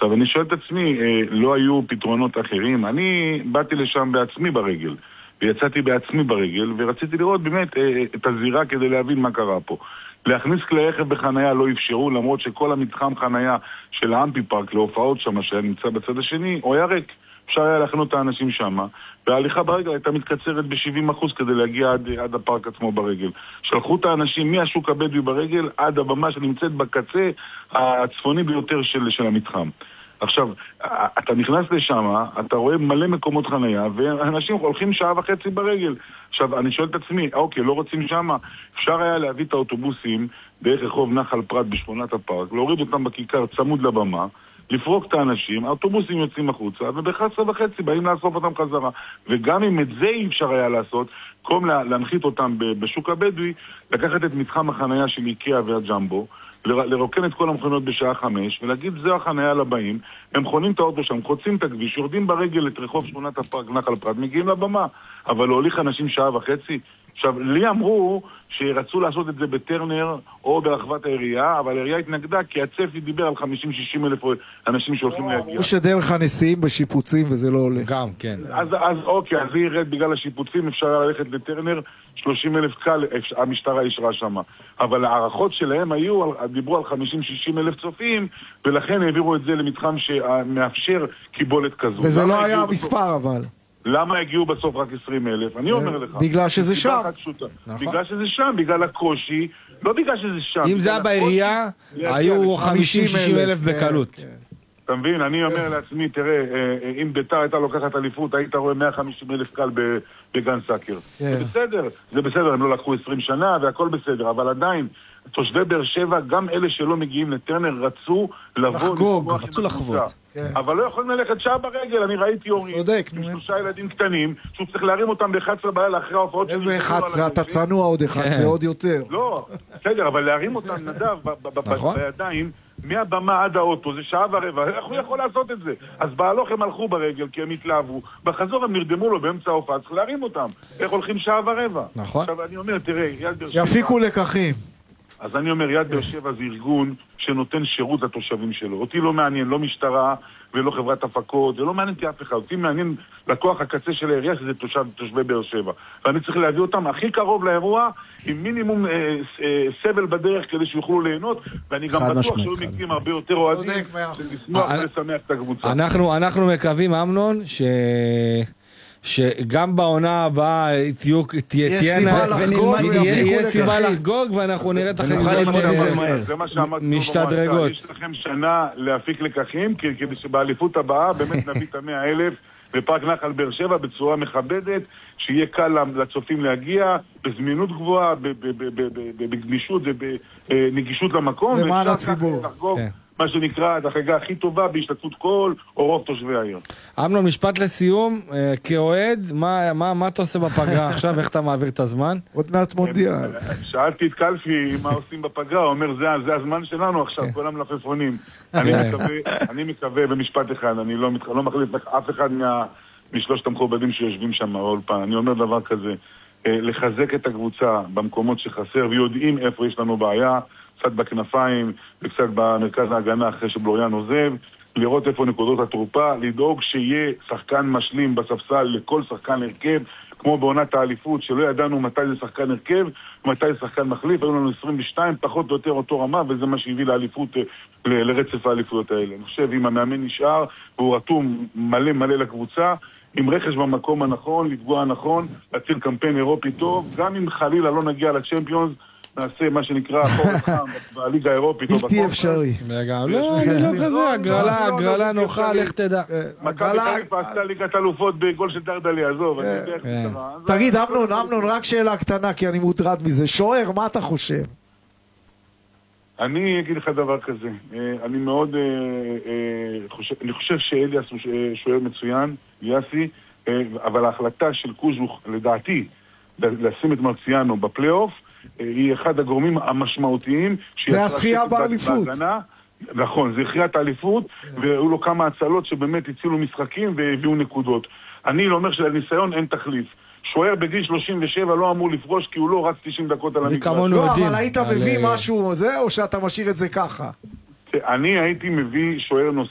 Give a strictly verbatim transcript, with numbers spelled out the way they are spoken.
עכשיו, אני שואל את עצמי, לא היו פתרונות אחרים? אני באתי לשם בעצמי ברגל, ויצאתי בעצמי ברגל, ורציתי לראות באמת את הזירה כדי להבין מה קרה פה. להכניס כלי רכב בחנייה לא אפשרו, למרות שכל המתחם חנייה של האמפי פארק להופעות שם, שהיה נמצא בצד השני, הוא היה ריק. אפשר היה להכנות את האנשים שם, וההליכה ברגל הייתה מתקצרת ב-שבעים אחוז כדי להגיע עד, עד הפארק עצמו ברגל. שלחו את האנשים מהשוק הבדואי ברגל עד הבמה שנמצאת בקצה הצפוני ביותר של, של המתחם. עכשיו, אתה נכנס לשם, אתה רואה מלא מקומות חנייה, ואנשים הולכים שעה וחצי ברגל. עכשיו, אני שואל את עצמי, אוקיי, לא רוצים שם, אפשר היה להביא את האוטובוסים דרך רחוב נחל פרת בשכונת הפארק, להוריד אותם בכיכר צמוד לבמה, לפרוק את האנשים, האוטובוסים יוצאים החוצה, וב-אחת עשרה וחצי באים לאסוף אותם חזרה. וגם אם את זה אי אפשר היה לעשות, קום להנחית אותם בשוק הבדואי, לקחת את מתחם החנייה של איקאה והג'מבו, לרוקן את כל המכונות בשעה חמש, ולהגיד זה החנייה לבאים, הם חונים את האוטו שם, חוצים את הכביש, יורדים ברגל את רחוב שכונת הפארק נחל פרת, מגיעים לבמה, אבל להוליך אנשים שעה וחצי. עכשיו, לי אמרו שרצו לעשות את זה בטרנר או ברחבת העירייה, אבל העירייה התנגדה כי הצפי דיבר על חמישים שישים אלף אנשים שהולכים להגיע. הוא שדרך הנשיאים בשיפוצים וזה לא עולה. גם, כן. אז, אז אוקיי, אז זה ירד בגלל השיפוצים, אפשר ללכת לטרנר, שלושים אלף קל, המשטרה ישרה שם. אבל הערכות שלהם היו, דיברו על חמישים שישים אלף צופים, ולכן העבירו את זה למתחם שמאפשר קיבולת כזו. וזה לא היה המספר אבל. למה הגיעו בסוף רק עשרים אלף? אני אומר לך. בגלל שזה שם. בגלל שזה שם, בגלל הקושי, לא בגלל שזה שם. אם זה היה בעירייה, היו חמישים שישים אלף בקלות. אתה מבין? אני אומר לעצמי, תראה, אם ביתר הייתה לוקחת אליפות, היית רואה מאה וחמישים אלף קל בגן סאקר. זה בסדר, זה בסדר, הם לא לקחו עשרים שנה והכל בסדר, אבל עדיין, תושבי באר שבע, גם אלה שלא מגיעים לטרנר, רצו לבוא... לחגוג, רצו לחוות. אבל לא יכולים ללכת שעה ברגל, אני ראיתי הורים, עם שלושה ילדים קטנים, שהוא צריך להרים אותם ב-אחת עשרה בלילה אחרי ההופעות... איזה אחת עשרה, אתה צנוע עוד אחת עשרה, עוד יותר. לא, בסדר, אבל להרים אותם נדב בידיים, מהבמה עד האוטו, זה שעה ורבע, איך הוא יכול לעשות את זה? אז בהלוך הם הלכו ברגל, כי הם התלהבו, בחזור הם נרדמו לו באמצע ההופעה, צריך להרים אותם. איך הולכים שעה ורבע? נכון. עכשיו אני אומר, תראה, יד באר שבע... יפיקו לקחים. אז אני אומר, יד באר שבע זה ארגון שנותן שירות לתושבים שלו. אותי לא מעניין, לא משטרה ולא חברת הפקות, זה לא מעניין כי אף אחד. אותי מעניין לקוח הקצה של העירייה, שזה תושב, תושבי באר שבע. ואני צריך להביא אותם הכי קרוב לאירוע, עם מינימום אה, אה, סבל בדרך כדי שיוכלו ליהנות, ואני גם בטוח שהיו מקרים הרבה יותר אוהדים, ולשמוח ולשמח את הקבוצה. אנחנו, אנחנו מקווים, אמנון, ש... שגם בעונה הבאה תהיה סיבה לחגוג ואנחנו נראה את החגיגות משתדרגות. יש לכם שנה להפיק לקחים כדי שבאליפות הבאה באמת נביא את המאה אלף בפארק נחל באר שבע בצורה מכבדת, שיהיה קל לצופים להגיע בזמינות גבוהה, בגמישות ובנגישות למקום, למען הציבור. מה שנקרא, את החגיגה הכי טובה בהשתתפות כל או רוב תושבי העיר. אמנון, משפט לסיום, כאוהד, מה, מה, מה אתה עושה בפגרה עכשיו? איך אתה מעביר את הזמן? עוד מעט מונדיאל. שאלתי את קלפי מה עושים בפגרה, הוא אומר, זה, זה הזמן שלנו עכשיו, כל המלפפונים. אני מקווה, אני מקווה במשפט אחד, אני לא, לא מחליט אף אחד מה, משלושת המכובדים שיושבים שם באולפן. אני אומר דבר כזה, לחזק את הקבוצה במקומות שחסר, ויודעים איפה יש לנו בעיה, קצת בכנפיים וקצת במרכז ההגנה אחרי שבלוריאן עוזב, לראות איפה נקודות התרופה, לדאוג שיהיה שחקן משלים בספסל לכל שחקן הרכב, כמו בעונת האליפות, שלא ידענו מתי זה שחקן הרכב, מתי זה שחקן מחליף, היו לנו עשרים ושתיים, פחות או יותר אותו רמה, וזה מה שהביא לאליפות, ל- לרצף האליפויות האלה. אני חושב, אם המאמן נשאר, והוא רתום מלא מלא לקבוצה, עם רכש במקום הנכון, לפגוע הנכון, להציל קמפיין אירופי טוב, גם אם חלילה לא נגיע לצ'מפיונס, נעשה מה שנקרא חורף חם בליגה האירופית. בלתי אפשרי. לא, אני לא כזה, הגרלה, הגרלה נוחה, לך תדע. מכבי חיפה עשתה ליגת אלופות בגול של דרדלי, עזוב. תגיד, אמנון, אמנון, רק שאלה קטנה, כי אני מוטרד מזה. שוער, מה אתה חושב? אני אגיד לך דבר כזה. אני מאוד חושב, אני חושב שאליאס הוא שוער מצוין, יאסי, אבל ההחלטה של קוז'וך, לדעתי, לשים את מרציאנו בפלייאוף, היא אחד הגורמים המשמעותיים. זה הזכייה באליפות. נכון, זה זכיית האליפות, והיו לו כמה הצלות שבאמת הצילו משחקים והביאו נקודות. אני לא אומר שלניסיון אין תחליף. שוער בגיל שלושים ושבע לא אמור לפרוש כי הוא לא רץ תשעים דקות על המגרש. לא, אבל היית מביא משהו זה, או שאתה משאיר את זה ככה? אני הייתי מביא שוער נוסף.